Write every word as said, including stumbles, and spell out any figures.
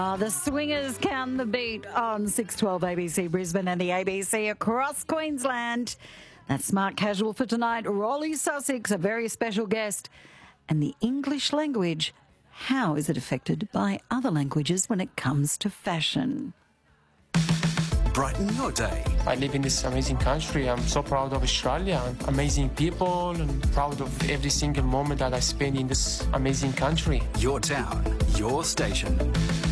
Uh, the Swingers count the beat on six twelve A B C Brisbane and the A B C across Queensland. That's Smart Casual for tonight. Rolly Sussex, a very special guest. And the English language, how is it affected by other languages when it comes to fashion? Brighten your day. I live in this amazing country. I'm so proud of Australia. Amazing people, and proud of every single moment that I spend in this amazing country. Your town, your station.